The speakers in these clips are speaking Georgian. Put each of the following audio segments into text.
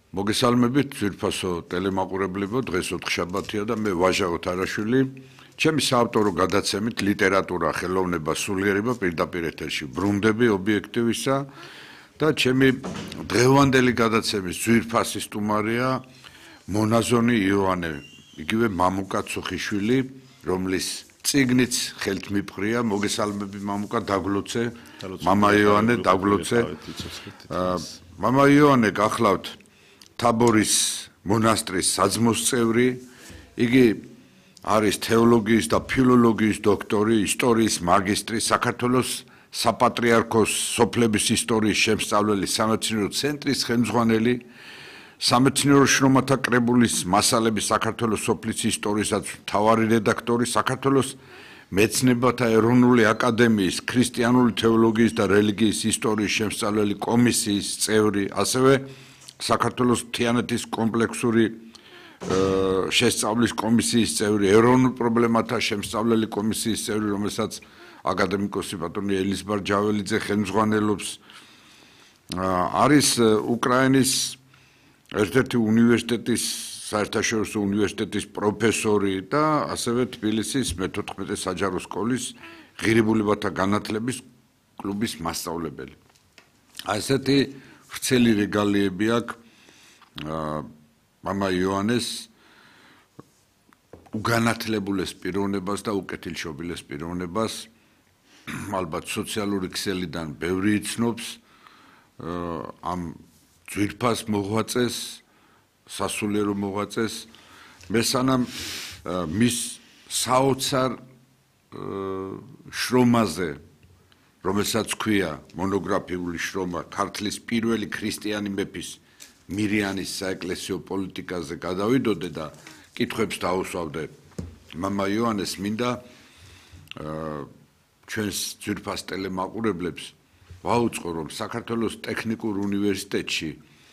მოგესალმებით, ძვირფასო ტელემაყურებლებო, დღეს ოთხშაბათია და მე ვაჟა თარაშვილი. ჩემი საავტორო გადაცემით ლიტერატურა, ხელოვნება, სულიერება პირდაპირ ეთერში ბრუნდები ობიექტივისა და ჩემი დღევანდელი გადაცემის ძვირფასი სტუმარია მონაზონი იოანე, იგივე მამუკა ცუხიშვილი, რომლის წიგნიც ხელთ მიფხრია. მოგესალმები მამუკა, დაგლოცე. მამა იოანე, დაგლოცე. მამა იოანე გახლავთ თაბორის მონასტრის საძმოს წევრი, იგი არის თეოლოგიის და ფილოლოგიის დოქტორი, ისტორიის მაგისტრი, საქართველოს საპატრიარქოს სოფლების ისტორიის შემსწავლელი, სამეცნიერო ცენტრის ხელმძღვანელი, სამეცნიერო შრომათა კრებულის მასალების საქართველოს სოფლის ისტორიისას მთავარი რედაქტორი, საქართველოს მეცნიერებათა ეროვნული აკადემიის ქრისტიანული თეოლოგიის და რელიგიის ისტორიის შემსწავლელი კომისიის წევრი, ასევე საქართველოს თიანეთის კომპლექსური შესწავლის კომისიის წევრი, ეროვნულ პრობლემათა შემსწავლელი კომისიის წევრი, რომელსაც აკადემიკოსი ბატონი ელიზბარ ჯაველიძე ხელმძღვანელობს, არის უკრაინის ერთ-ერთი უნივერსიტეტის, საერთაშორისო უნივერსიტეტის პროფესორი და ასევე თბილისის მე-14 საჯარო სკოლის ღირებულებათა განათლების კლუბის მასწავლებელი. ასეთი ვრცელი რეგალიები აქვს მამა იოანეს უგანათლებულეს პიროვნებას და უკეთილშობილეს პიროვნებას, ალბათ სოციალური ქსელიდან ბევრი იცნობს ამ ძვირფას მოღვაწეს, სასულიერო მოღვაწეს. მე სანამ მის საოცარ შრომაზე, რომელსაც ქვია მონოგრაფიული შრომა ქართლის პირველი ქრისტიანი მეფის მირიანის საეკლესიო პოლიტიკაზე გადავიდოდე და კითხვებს დაუსვავდე მამა იოანეს, მინდა ჩვენს ძვირფას ტელემაყურებლებს ვაუწყო, რომ საქართველოს ტექნიკურ უნივერსიტეტში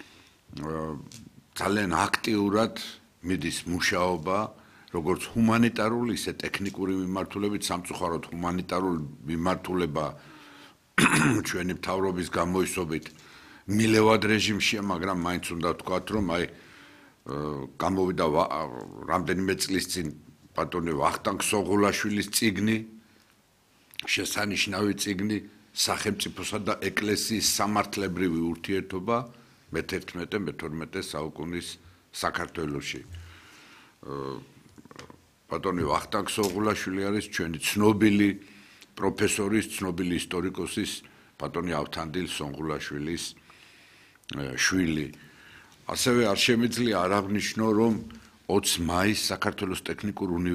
ძალიან აქტიურად მიდის მუშაობა, როგორც ჰუმანიტარული, ისე ტექნიკური მიმართულებით. სამწუხაროდ ჰუმანიტარული მიმართულება ჩვენი მთავრობის გამოისობით მილევად რეჟიმშია, მაგრამ მაინც უნდა ვთქვათ, რომ გამოვიდა რამდენიმე წლის წინ ბატონი ვახტანგ სოღულაშვილის წიგნი, შესანიშნავი წიგნი სახელმწიფოსა და ეკლესიის სამართლებრივი ურთიერთობა მე-11-მე-12 საუკუნის საქართველოში. ბატონი ვახტანგ სოღულაშვილი არის ჩვენი ცნობილი პროფესორის, ცნობილი ისტორიკოსის ბატონი ავთანდილ სონღულაშვილის შვილი. ასევე არ შემიძლია არ აღნიშნო, რომ 20 მაისს საქართველოს ტექნიკურ